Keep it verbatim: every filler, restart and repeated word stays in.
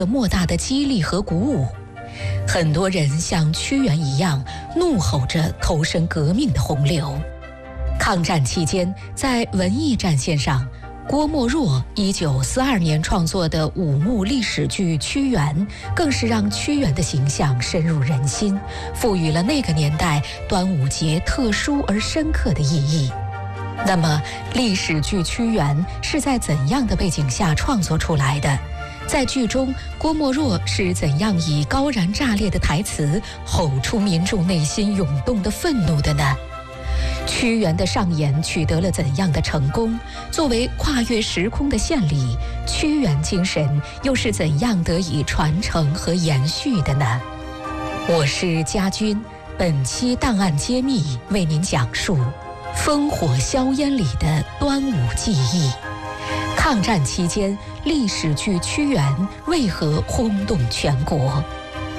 莫大的激励和鼓舞。很多人像屈原一样，怒吼着投身革命的洪流。抗战期间，在文艺战线上，郭沫若一九四二年创作的五幕历史剧《屈原》，更是让屈原的形象深入人心，赋予了那个年代端午节特殊而深刻的意义。那么，历史剧《屈原》是在怎样的背景下创作出来的？在剧中，郭沫若是怎样以高燃炸裂的台词吼出民众内心涌动的愤怒的呢？屈原的上演取得了怎样的成功？作为跨越时空的献礼，屈原精神又是怎样得以传承和延续的呢？我是家军，本期档案揭秘为您讲述烽火硝烟里的端午记忆。抗战期间，历史剧《屈原》为何轰动全国？